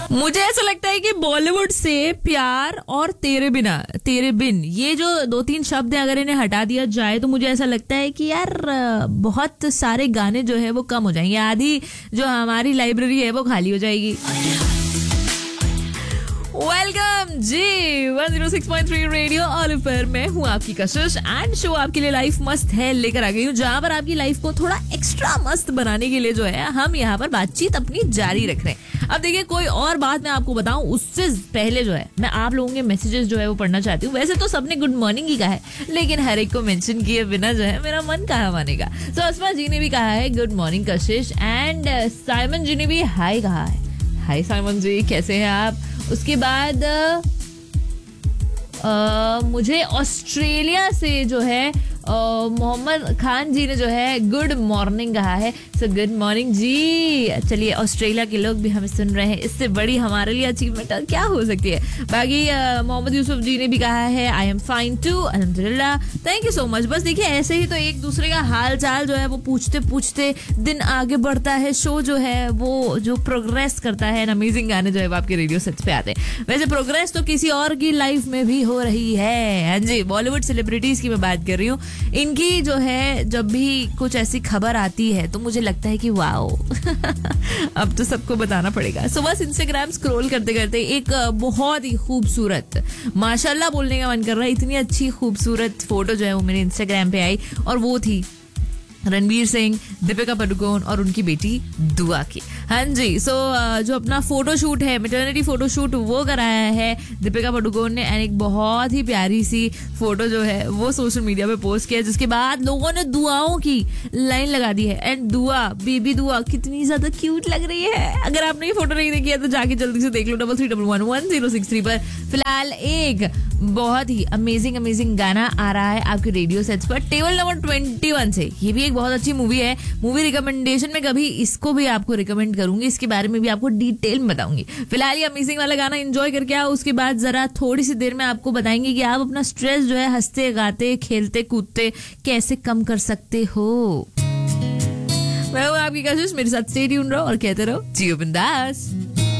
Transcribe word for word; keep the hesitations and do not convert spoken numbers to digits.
मुझे ऐसा लगता है कि बॉलीवुड से प्यार और तेरे बिना तेरे बिन ये जो दो तीन शब्द हैं, अगर इन्हें हटा दिया जाए तो मुझे ऐसा लगता है कि यार बहुत सारे गाने जो है वो कम हो जाएंगे, आधी जो हमारी लाइब्रेरी है वो खाली हो जाएगी। वेलकम जी one zero six point three radio all पर मैं हूँ आपकी कशिश एंड शो आपके लिए लाइफ मस्त है लेकर आ गई हूँ, जहाँ पर आपकी लाइफ को थोड़ा एक्स्ट्रा मस्त बनाने के लिए जो है हम यहाँ पर बातचीत अपनी जारी रख रहे हैं। अब देखिए, कोई और बात मैं आपको बताऊं उससे पहले जो है मैं आप लोगों के मैसेजेस जो है वो पढ़ना चाहती हूँ। वैसे तो सबने गुड मॉर्निंग ही कहा है, लेकिन हर एक को मेंशन किए बिना जो है मेरा मन कहाँ मानेगा। तो अस्मा जी ने भी कहा है good morning Kashish, and Simon जी ने भी हाय कहा है। हाय साइमन जी, कैसे हैं आप? उसके बाद आ, मुझे ऑस्ट्रेलिया से जो है मोहम्मद खान जी ने जो है गुड मॉर्निंग कहा है। सो गुड मॉर्निंग जी। चलिए, ऑस्ट्रेलिया के लोग भी हमें सुन रहे हैं, इससे बड़ी हमारे लिए अचीवमेंट क्या हो सकती है। बाकी मोहम्मद यूसुफ जी ने भी कहा है आई एम फाइन टू, अल्हम्दुलिल्लाह, थैंक यू सो मच। बस देखिए, ऐसे ही तो एक दूसरे का हाल चाल जो है वो पूछते पूछते दिन आगे बढ़ता है। शो जो है वो जो प्रोग्रेस करता है, अमेजिंग गाने जो है वो आपके रेडियो सेट्स पे आते हैं। वैसे प्रोग्रेस तो किसी और की लाइफ में भी हो रही है। हाँ जी, बॉलीवुड सेलिब्रिटीज की मैं बात कर रही हूँ। इनकी जो है जब भी कुछ ऐसी खबर आती है तो मुझे लगता है कि वाओ अब तो सबको बताना पड़ेगा। सो बस इंस्टाग्राम स्क्रॉल करते करते एक बहुत ही खूबसूरत, माशाल्लाह बोलने का मन कर रहा है, इतनी अच्छी खूबसूरत फोटो जो है वो मेरे इंस्टाग्राम पे आई, और वो थी रणवीर सिंह, दीपिका पादुकोण और उनकी बेटी दुआ की। हाँ जी, सो जो अपना फोटोशूट है, मैटरनिटी फोटोशूट, वो कराया है दीपिका पादुकोण ने, एंड एक बहुत ही प्यारी सी फोटो जो है वो सोशल मीडिया पे पोस्ट किया, जिसके बाद लोगों ने दुआओं की लाइन लगा दी है। एंड दुआ, बेबी दुआ कितनी ज्यादा क्यूट लग रही है। अगर आपने ये फोटो नहीं देखी है तो जाके जल्दी से देख लो, double three double one one zero six three पर। फिलहाल एक बहुत ही अमेजिंग अमेजिंग गाना आ रहा है आपके रेडियो सेट्स पर, टेबल नंबर ट्वेंटी वन से। ये भी एक बहुत अच्छी मूवी है। मूवी रिकमेंडेशन में कभी इसको भी आपको रिकमेंड करूंगी, इसके बारे में भी आपको डिटेल में बताऊंगी। फिलहाल ये अमेजिंग वाला गाना एंजॉय करके आओ, उसके बाद जरा थोड़ी सी देर में आपको बताएंगे कि आप अपना स्ट्रेस जो है हंसते गाते खेलते कूदते कैसे कम कर सकते हो। मैं हूँ आपकी कशिश, मेरे साथ स्टे ट्यून रहो और कहते रहो जियो बिंदास।